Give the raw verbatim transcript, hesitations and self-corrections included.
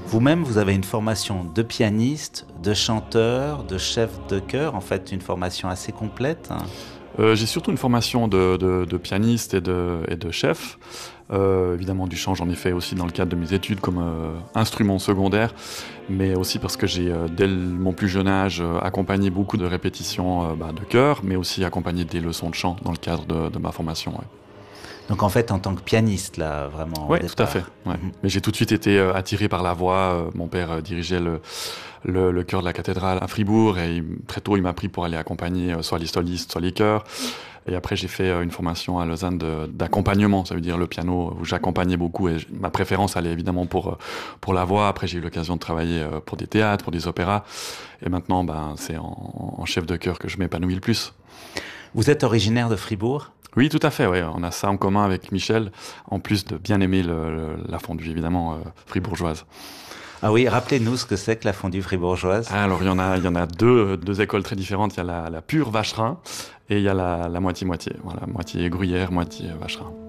Vous-même, vous avez une formation de pianiste, de chanteur, de chef de chœur, en fait une formation assez complète. Euh, j'ai surtout une formation de, de, de pianiste et de, et de chef. Euh, évidemment, du chant, j'en ai fait aussi dans le cadre de mes études comme euh, instrument secondaire, mais aussi parce que j'ai, euh, dès mon plus jeune âge, euh, accompagné beaucoup de répétitions euh, bah, de chœur, mais aussi accompagné des leçons de chant dans le cadre de, de ma formation. Ouais. Donc en fait, en tant que pianiste, là, vraiment, au Oui, tout à départ. fait. Ouais. Mhm. Mais j'ai tout de suite été euh, attiré par la voix. Euh, mon père euh, dirigeait le, le, le chœur de la cathédrale à Fribourg, et il, très tôt, il m'a pris pour aller accompagner euh, soit les solistes, soit les chœurs. Et après, j'ai fait euh, une formation à Lausanne de, d'accompagnement, ça veut dire le piano, où j'accompagnais beaucoup. Et j- ma préférence allait évidemment pour, euh, pour la voix. Après, j'ai eu l'occasion de travailler euh, pour des théâtres, pour des opéras. Et maintenant, ben, c'est en, en chef de chœur que je m'épanouis le plus. Vous êtes originaire de Fribourg? Oui, tout à fait. Ouais. On a ça en commun avec Michel, en plus de bien aimer le, le- la fondue, évidemment, euh, fribourgeoise. Ah oui, rappelez-nous ce que c'est que la fondue fribourgeoise. Ah, alors, il y en a, il y en a deux, deux écoles très différentes. Il y a la, la pure vacherin et il y a la, la moitié-moitié. Voilà, moitié gruyère, moitié vacherin.